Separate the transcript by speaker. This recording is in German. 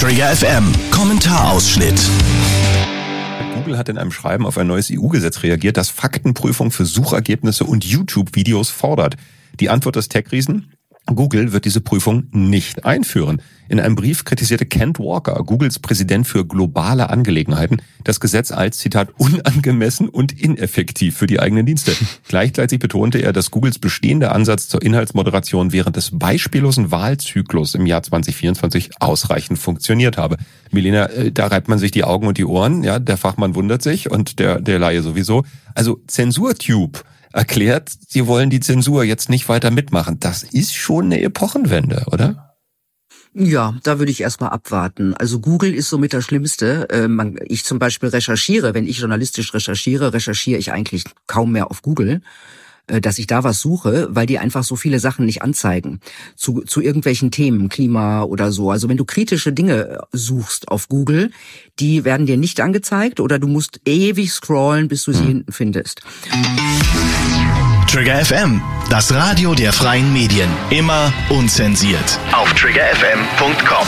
Speaker 1: Trigger FM Kommentarausschnitt.
Speaker 2: Google hat in einem Schreiben auf ein neues EU-Gesetz reagiert, das Faktenprüfung für Suchergebnisse und YouTube-Videos fordert. Die Antwort des Tech-Riesen: Google wird diese Prüfung nicht einführen. In einem Brief kritisierte Kent Walker, Googles Präsident für globale Angelegenheiten, das Gesetz als, Zitat, unangemessen und ineffektiv für die eigenen Dienste. Gleichzeitig betonte er, dass Googles bestehender Ansatz zur Inhaltsmoderation während des beispiellosen Wahlzyklus im Jahr 2024 ausreichend funktioniert habe. Milena, da reibt man sich die Augen und die Ohren, ja, der Fachmann wundert sich und der Laie sowieso. Also ZensurTube erklärt, sie wollen die Zensur jetzt nicht weiter mitmachen. Das ist schon eine Epochenwende, oder?
Speaker 3: Ja, da würde ich erstmal abwarten. Also Google ist somit das Schlimmste. Ich zum Beispiel recherchiere, wenn ich journalistisch recherchiere ich eigentlich kaum mehr auf Google, dass ich da was suche, weil die einfach so viele Sachen nicht anzeigen. Zu irgendwelchen Themen, Klima oder so. Also wenn du kritische Dinge suchst auf Google, die werden dir nicht angezeigt oder du musst ewig scrollen, bis du sie hinten findest.
Speaker 1: Trigger FM, das Radio der freien Medien. Immer unzensiert. Auf triggerfm.com.